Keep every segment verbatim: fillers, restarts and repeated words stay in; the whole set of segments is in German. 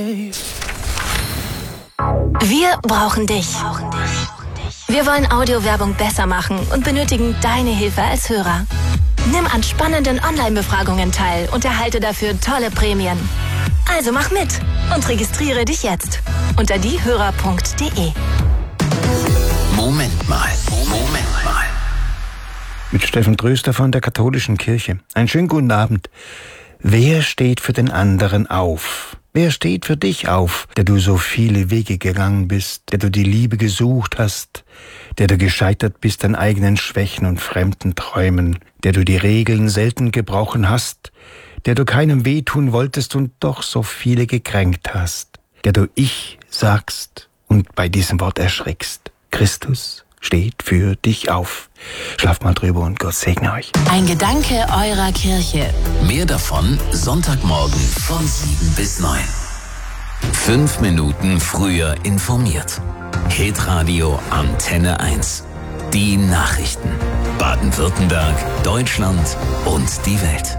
Wir brauchen dich. Wir wollen Audiowerbung besser machen und benötigen deine Hilfe als Hörer. Nimm an spannenden Online-Befragungen teil und erhalte dafür tolle Prämien. Also mach mit und registriere dich jetzt unter diehörer punkt de. Moment mal, Moment mal. Mit Steffen Tröster von der Katholischen Kirche. Einen schönen guten Abend. Wer steht für den anderen auf? Wer steht für dich auf, der du so viele Wege gegangen bist, der du die Liebe gesucht hast, der du gescheitert bist an eigenen Schwächen und fremden Träumen, der du die Regeln selten gebrochen hast, der du keinem wehtun wolltest und doch so viele gekränkt hast, der du Ich sagst und bei diesem Wort erschrickst. Christus steht für dich auf. Schlaft mal drüber und Gott segne euch. Ein Gedanke eurer Kirche. Mehr davon Sonntagmorgen von sieben bis neun. Fünf Minuten früher informiert. Hitradio Antenne eins. Die Nachrichten. Baden-Württemberg, Deutschland und die Welt.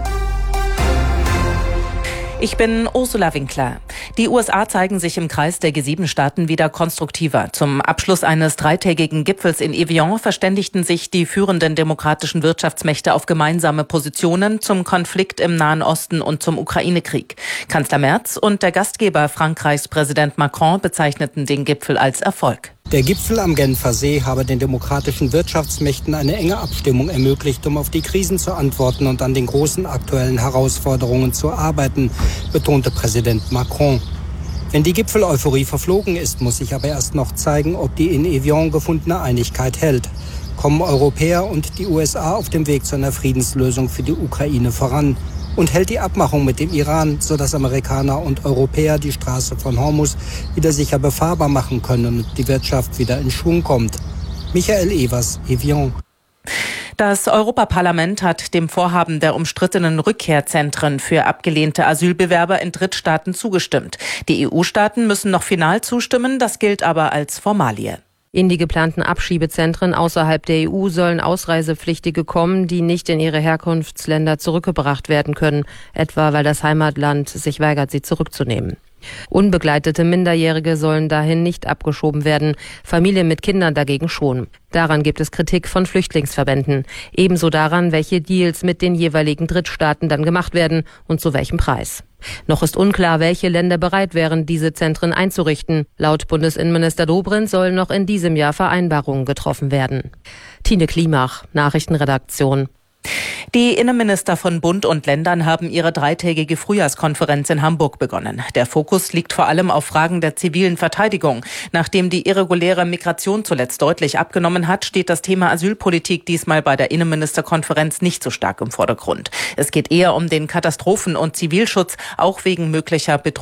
Ich bin Ursula Winkler. Die U S A zeigen sich im Kreis der G sieben Staaten wieder konstruktiver. Zum Abschluss eines dreitägigen Gipfels in Evian verständigten sich die führenden demokratischen Wirtschaftsmächte auf gemeinsame Positionen zum Konflikt im Nahen Osten und zum Ukraine-Krieg. Kanzler Merz und der Gastgeber Frankreichs Präsident Macron bezeichneten den Gipfel als Erfolg. Der Gipfel am Genfer See habe den demokratischen Wirtschaftsmächten eine enge Abstimmung ermöglicht, um auf die Krisen zu antworten und an den großen aktuellen Herausforderungen zu arbeiten, betonte Präsident Macron. Wenn die Gipfel-Euphorie verflogen ist, muss sich aber erst noch zeigen, ob die in Evian gefundene Einigkeit hält. Kommen Europäer und die U S A auf dem Weg zu einer Friedenslösung für die Ukraine voran? Und hält die Abmachung mit dem Iran, sodass Amerikaner und Europäer die Straße von Hormuz wieder sicher befahrbar machen können und die Wirtschaft wieder in Schwung kommt? Michael Evers, Evian. Das Europaparlament hat dem Vorhaben der umstrittenen Rückkehrzentren für abgelehnte Asylbewerber in Drittstaaten zugestimmt. Die E U-Staaten müssen noch final zustimmen, das gilt aber als Formalie. In die geplanten Abschiebezentren außerhalb der E U sollen Ausreisepflichtige kommen, die nicht in ihre Herkunftsländer zurückgebracht werden können, etwa weil das Heimatland sich weigert, sie zurückzunehmen. Unbegleitete Minderjährige sollen dahin nicht abgeschoben werden, Familien mit Kindern dagegen schon. Daran gibt es Kritik von Flüchtlingsverbänden. Ebenso daran, welche Deals mit den jeweiligen Drittstaaten dann gemacht werden und zu welchem Preis. Noch ist unklar, welche Länder bereit wären, diese Zentren einzurichten. Laut Bundesinnenminister Dobrindt sollen noch in diesem Jahr Vereinbarungen getroffen werden. Tine Klimach, Nachrichtenredaktion. Die Innenminister von Bund und Ländern haben ihre dreitägige Frühjahrskonferenz in Hamburg begonnen. Der Fokus liegt vor allem auf Fragen der zivilen Verteidigung. Nachdem die irreguläre Migration zuletzt deutlich abgenommen hat, steht das Thema Asylpolitik diesmal bei der Innenministerkonferenz nicht so stark im Vordergrund. Es geht eher um den Katastrophen- und Zivilschutz, auch wegen möglicher Bedrohung